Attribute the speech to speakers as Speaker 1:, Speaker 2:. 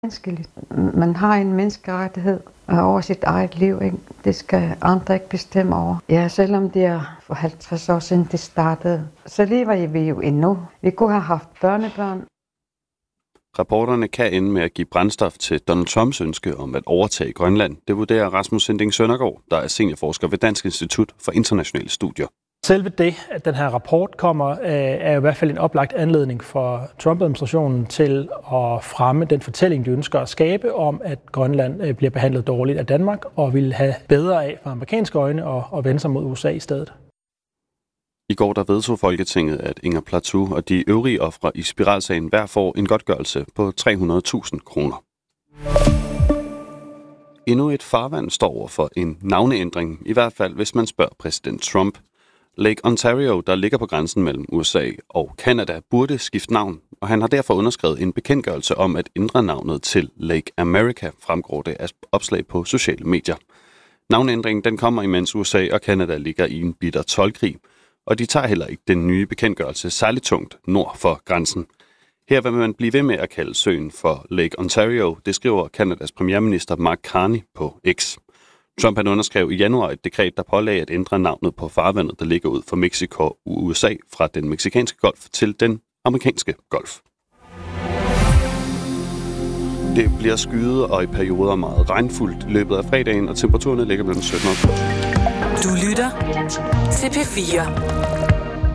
Speaker 1: Menneskeligt. Man har en menneskerettighed over sit eget liv, ikke? Det skal andre ikke bestemme over. Ja, selvom det er for 50 år siden, det startede, så lever vi jo endnu. Vi kunne have haft børnebørn.
Speaker 2: Rapporterne kan ende med at give brændstof til Donald Trumps ønske om at overtage Grønland. Det vurderer Rasmus Sinding Søndergaard, der er seniorforsker ved Dansk Institut for Internationale Studier.
Speaker 3: Selve det, at den her rapport kommer, er i hvert fald en oplagt anledning for Trump-administrationen til at fremme den fortælling, de ønsker at skabe om, at Grønland bliver behandlet dårligt af Danmark og vil have bedre af fra amerikanske øjne og vende sig mod USA i stedet.
Speaker 2: I går der vedtog Folketinget, at Inger Plateau og de øvrige ofre i spiralsagen hver får en godtgørelse på 300.000 kroner. Endnu et farvand står over for en navneændring, i hvert fald hvis man spørger præsident Trump. Lake Ontario, der ligger på grænsen mellem USA og Canada, burde skifte navn, og han har derfor underskrevet en bekendtgørelse om at ændre navnet til Lake America, fremgår det af opslag på sociale medier. Navneændringen den kommer, imens USA og Canada ligger i en bitter toldkrig, og de tager heller ikke den nye bekendtgørelse særligt tungt nord for grænsen. Her vil man blive ved med at kalde søen for Lake Ontario, det skriver Canadas premierminister Mark Carney på X. Trump han underskrev i januar et dekret, der pålagde at ændre navnet på farvandet, der ligger ud for Mexico og USA, fra den mexikanske golf til den amerikanske golf. Det bliver skyet og i perioder meget regnfuldt i løbet af fredagen, og temperaturerne ligger mellem 17 og 20.
Speaker 4: Du lytter til P4.